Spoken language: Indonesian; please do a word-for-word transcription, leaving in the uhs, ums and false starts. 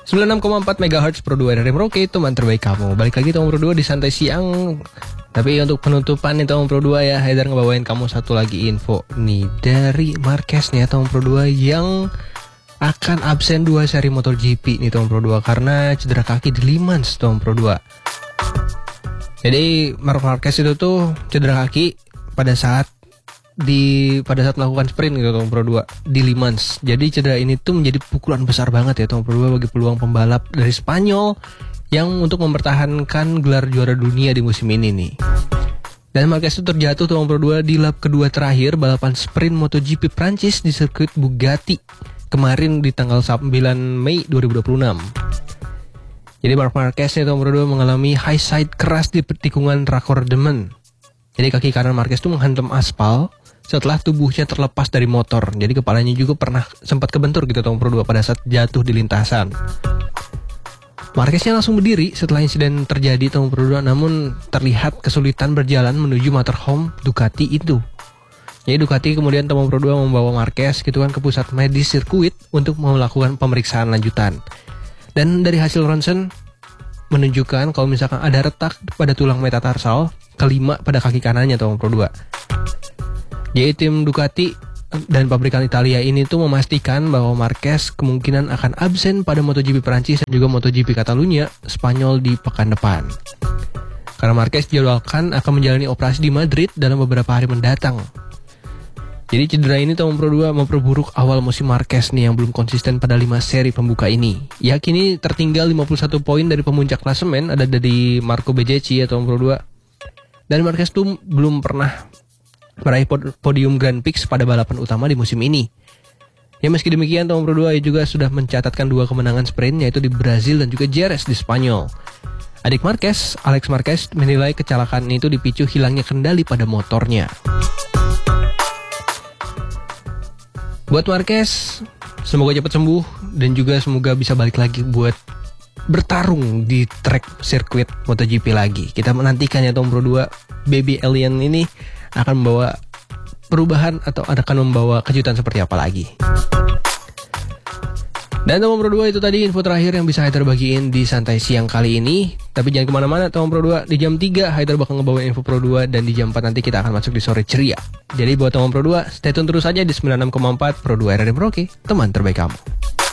sembilan puluh enam koma empat megahertz Pro dua R R Merauke, teman terbaik kamu. Balik lagi Tomang Pro dua di Santai Siang. Tapi untuk penutupan nih Tomang Pro dua ya, Haidar ngebawain kamu satu lagi info nih dari Marquez nih ya, Tomang Pro dua yang akan absen dua seri MotoGP nih Tomang Pro dua karena cedera kaki di Le Mans Tomang Pro dua. Jadi Marc Marquez itu tuh cedera kaki pada saat di pada saat melakukan sprint gitu Tomang Pro dua di Le Mans. Jadi cedera ini tuh menjadi pukulan besar banget ya Tomang Pro dua bagi peluang pembalap dari Spanyol yang untuk mempertahankan gelar juara dunia di musim ini nih. Dan Marquez itu terjatuh Tomang Pro dua di lap kedua terakhir balapan sprint MotoGP Prancis di sirkuit Bugatti kemarin di tanggal sembilan Mei dua ribu dua puluh enam. Jadi Marc Marquez nih Tomang Pro dua mengalami high side keras di tikungan Raccordaman. Jadi kaki kanan Marquez itu menghantam aspal setelah tubuhnya terlepas dari motor. Jadi kepalanya juga pernah sempat kebentur gitu Tomang Pro dua pada saat jatuh di lintasan. Marqueznya langsung berdiri setelah insiden terjadi Tomang Pro dua, namun terlihat kesulitan berjalan menuju motorhome Ducati itu. Jadi Ducati kemudian Tomang Pro dua membawa Marquez gitu kan ke pusat medis sirkuit untuk melakukan pemeriksaan lanjutan. Dan dari hasil ronsen menunjukkan kalau misalkan ada retak pada tulang metatarsal kelima pada kaki kanannya Tomang Pro dua. Jadi tim Ducati dan pabrikan Italia ini tuh memastikan bahwa Marquez kemungkinan akan absen pada MotoGP Prancis dan juga MotoGP Catalunya Spanyol di pekan depan. Karena Marquez dijadwalkan akan menjalani operasi di Madrid dalam beberapa hari mendatang. Jadi cedera ini Tomang Pro dua memperburuk awal musim Marquez nih yang belum konsisten pada lima seri pembuka ini. Ya kini tertinggal lima puluh satu poin dari pemuncak klasemen ada dari Marco Bezzecchi ya Tomang Pro dua. Dan Marquez tuh belum pernah meraih podium Grand Prix pada balapan utama di musim ini. Ya meski demikian Tomang Pro dua juga sudah mencatatkan dua kemenangan sprint yaitu di Brazil dan juga Jerez di Spanyol. Adik Marquez, Alex Marquez menilai kecelakaan itu dipicu hilangnya kendali pada motornya. Buat Marquez, semoga cepat sembuh dan juga semoga bisa balik lagi buat bertarung di track sirkuit MotoGP lagi. Kita menantikan ya Tomang Pro dua Baby Alien ini akan membawa perubahan atau akan membawa kejutan seperti apa lagi. Dan Tomang Pro dua itu tadi info terakhir yang bisa Haidar bagiin di Santai Siang kali ini. Tapi jangan kemana-mana Tomang Pro dua, di jam tiga Haidar bakal ngebawain info Pro dua dan di jam empat nanti kita akan masuk di Sore Ceria. Jadi buat Tomang Pro dua, stay tune terus aja di sembilan puluh enam koma empat Pro dua R R Merauke, teman terbaik kamu.